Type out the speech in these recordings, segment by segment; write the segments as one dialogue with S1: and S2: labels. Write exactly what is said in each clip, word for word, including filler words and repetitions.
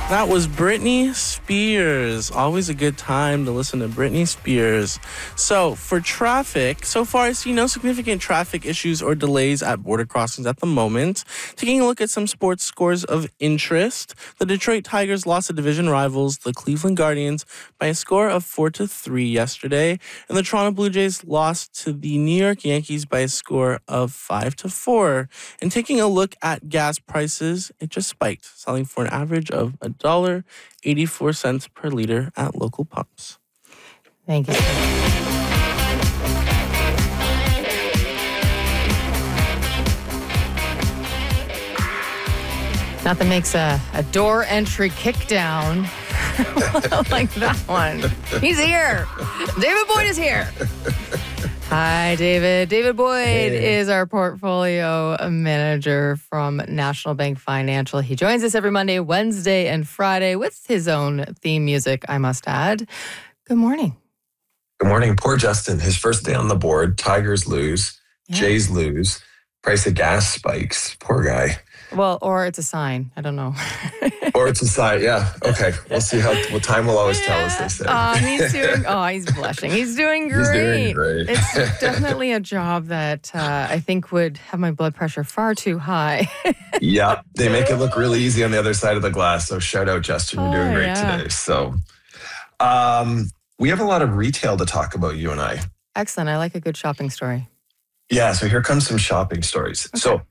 S1: That was Britney Spears. Always a good time to listen to Britney Spears. So, for traffic, so far I see no significant traffic issues or delays at border crossings at the moment. Taking a look at some sports scores of interest, the Detroit Tigers lost to division rivals, the Cleveland Guardians, by a score of four to three yesterday, and the Toronto Blue Jays lost to the New York Yankees by a score of five to four. And taking a look at gas prices, it just spiked, selling for an average of a one dollar and eighty-four cents per liter at local pumps.
S2: Thank you. Nothing makes a, a door entry kick down like that one. He's here. David Boyd is here. Hi, David. David Boyd hey. is our portfolio manager from National Bank Financial. He joins us every Monday, Wednesday, and Friday with his own theme music, I must add. Good morning.
S3: Good morning. Poor Justin. His first day on the board. Tigers lose. Yeah. Jays lose. Price of gas spikes. Poor guy.
S2: Well, or it's a sign. I don't know.
S3: Or it's a sign. Yeah. Okay. We'll see how well, time will always yeah. tell us, they say.
S2: Oh, he's doing, oh, he's blushing. He's doing great.
S3: He's doing great.
S2: It's definitely a job that uh, I think would have my blood pressure far too high.
S3: Yeah. They make it look really easy on the other side of the glass. So shout out, Justin. You're
S2: oh,
S3: doing great
S2: yeah.
S3: today. So um, we have a lot of retail to talk about, you and I.
S2: Excellent. I like a good shopping story.
S3: Yeah. So here comes some shopping stories.
S2: Okay.
S3: So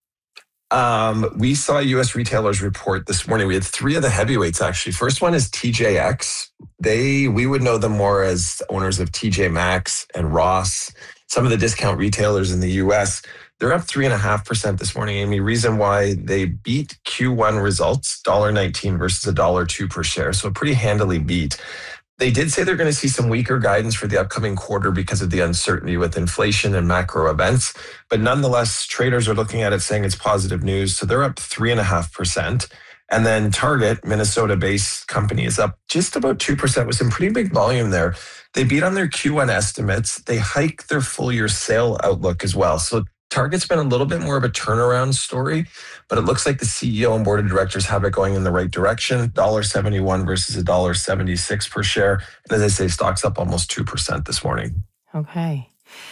S3: Um, we saw U S retailers report this morning. We had three of the heavyweights, actually. First one is T J X. They, we would know them more as owners of T J Maxx and Ross, some of the discount retailers in the U S. They're up three point five percent this morning, Amy. Reason why they beat Q one results, one dollar nineteen versus one dollar two per share. So a pretty handily beat. They did say they're going to see some weaker guidance for the upcoming quarter because of the uncertainty with inflation and macro events. But nonetheless, traders are looking at it saying it's positive news. So they're up three point five percent. And then Target, Minnesota-based company, is up just about two percent with some pretty big volume there. They beat on their Q one estimates. They hiked their full-year sale outlook as well. So Target's been a little bit more of a turnaround story, but it looks like the C E O and board of directors have it going in the right direction. one dollar seventy-one versus one dollar seventy-six per share. And as I say, stock's up almost two percent this morning.
S2: Okay.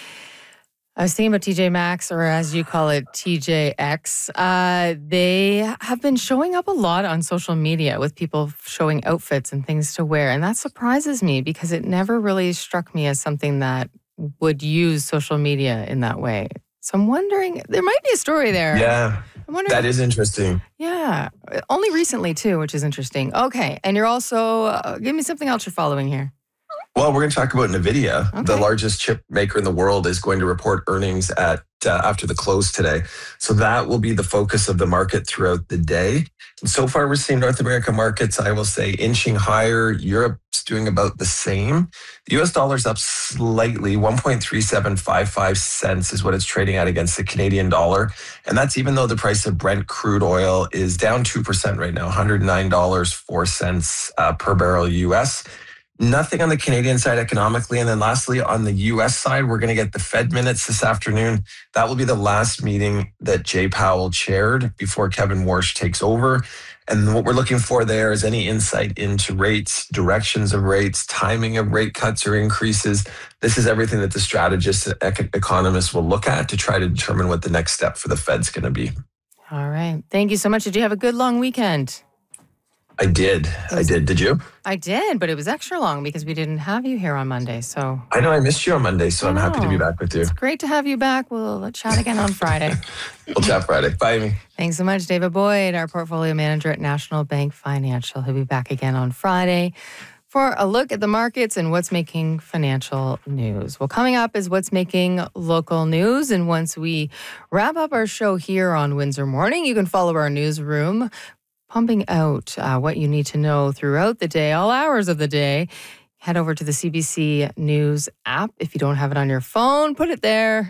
S2: I was thinking about T J Maxx, or as you call it, T J X. Uh, they have been showing up a lot on social media with people showing outfits and things to wear. And that surprises me because it never really struck me as something that would use social media in that way. So I'm wondering, there might be a story there.
S3: Yeah, that is interesting.
S2: Yeah, only recently too, which is interesting. Okay, and you're also, uh, give me something else you're following here.
S3: Well, we're going to talk about NVIDIA.
S2: Okay.
S3: The largest chip maker in the world is going to report earnings at uh, after the close today. So that will be the focus of the market throughout the day. And so far, we're seeing North America markets, I will say, inching higher. Europe's doing about the same. The U S dollar's up slightly. one point three seven five five cents is what it's trading at against the Canadian dollar. And that's even though the price of Brent crude oil is down two percent right now, one hundred nine dollars and four cents uh, per barrel U S. Nothing on the Canadian side economically. And then lastly, on the U S side, we're going to get the Fed minutes this afternoon. That will be the last meeting that Jay Powell chaired before Kevin Warsh takes over. And what we're looking for there is any insight into rates, directions of rates, timing of rate cuts or increases. This is everything that the strategists and economists will look at to try to determine what the next step for the Fed's going to be.
S2: All right. Thank you so much. Did you have a good long weekend?
S3: I did.
S2: Was,
S3: I did. Did you?
S2: I did, but it was extra long because we didn't have you here on Monday. So
S3: I know I missed you on Monday, so
S2: I
S3: I'm
S2: know.
S3: happy to be back with you.
S2: It's great to have you back. We'll chat again on Friday.
S3: We'll chat Friday. Bye, Amy.
S2: Thanks so much, David Boyd, our portfolio manager at National Bank Financial. He'll be back again on Friday for a look at the markets and what's making financial news. Well, coming up is what's making local news. And once we wrap up our show here on Windsor Morning, you can follow our newsroom pumping out uh, what you need to know throughout the day, all hours of the day. Head over to the C B C News app. If you don't have it on your phone, put it there.